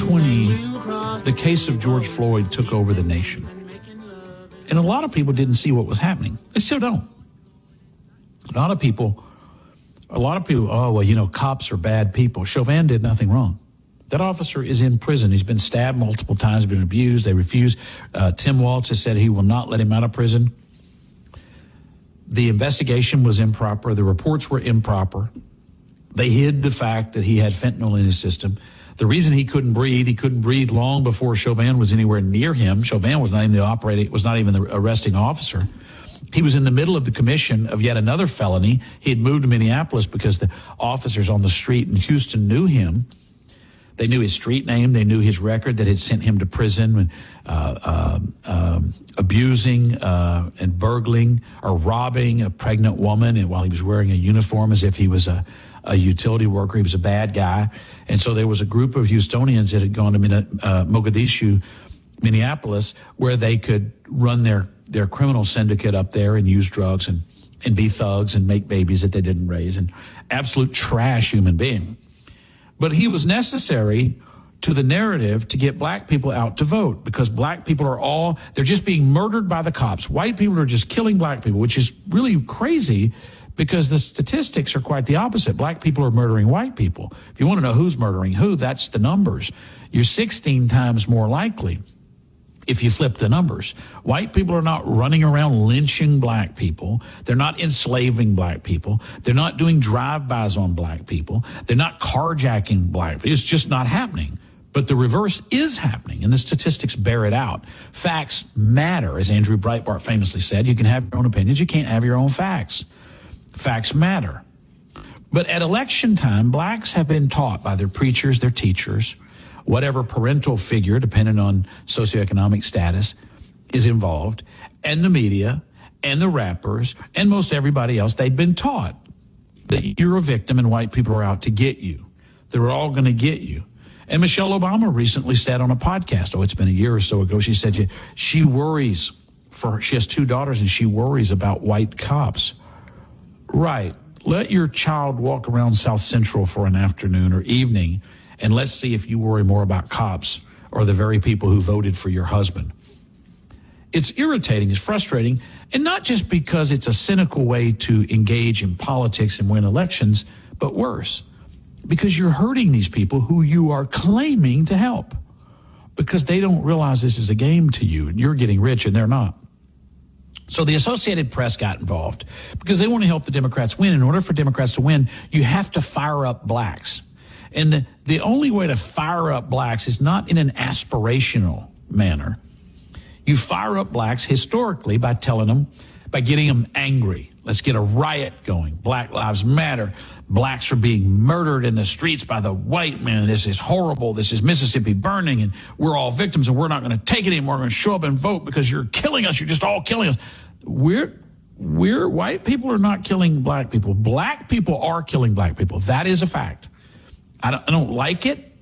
2020, the case of George Floyd took over the nation. And a lot of people didn't see what was happening. They still don't. A lot of people, oh, well, you know, cops are bad people. Chauvin did nothing wrong. That officer is in prison. He's been stabbed multiple times, been abused. They refuse. Tim Walz has said he will not let him out of prison. The investigation was improper. The reports were improper. They hid the fact that he had fentanyl in his system. The reason he couldn't breathe long before Chauvin was anywhere near him. Chauvin was not even the operating, was not even the arresting officer. He was in the middle of the commission of yet another felony. He had moved to Minneapolis because the officers on the street in Houston knew him. They knew his street name. They knew his record that had sent him to prison, abusing and burgling or robbing a pregnant woman, and while he was wearing a uniform as if he was a utility worker. He was a bad guy. And so there was a group of Houstonians that had gone to Mogadishu, Minneapolis, where they could run their criminal syndicate up there and use drugs and be thugs and make babies that they didn't raise, and absolute trash human being. But he was necessary to the narrative to get black people out to vote, because black people they're just being murdered by the cops. White people are just killing black people, which is really crazy because the statistics are quite the opposite. Black people are murdering white people. If you want to know who's murdering who, that's the numbers. You're 16 times more likely if you flip the numbers. White people are not running around lynching black people. They're not enslaving black people. They're not doing drive-bys on black people. They're not carjacking black people. It's just not happening. But the reverse is happening, and the statistics bear it out. Facts matter, as Andrew Breitbart famously said. You can have your own opinions. You can't have your own facts. Facts matter. But at election time, blacks have been taught by their preachers, their teachers, whatever parental figure, depending on socioeconomic status, is involved, and the media, and the rappers, and most everybody else, they've been taught that you're a victim and white people are out to get you. They're all going to get you. And Michelle Obama recently said on a podcast, it's been a year or so ago, she said she worries she has 2 daughters and she worries about white cops. Right. Let your child walk around South Central for an afternoon or evening, and let's see if you worry more about cops or the very people who voted for your husband. It's irritating, it's frustrating, and not just because it's a cynical way to engage in politics and win elections, but worse, because you're hurting these people who you are claiming to help, because they don't realize this is a game to you, and you're getting rich and they're not. So the Associated Press got involved because they want to help the Democrats win. In order for Democrats to win, you have to fire up blacks. And the only way to fire up blacks is not in an aspirational manner. You fire up blacks historically by getting them angry. Let's get a riot going. Black Lives Matter. Blacks are being murdered in the streets by the white man. This is horrible. This is Mississippi burning, and we're all victims, and we're not going to take it anymore. We're going to show up and vote because you're killing us. You're just all killing us. White people are not killing black people. Black people are killing black people. That is a fact. I don't like it.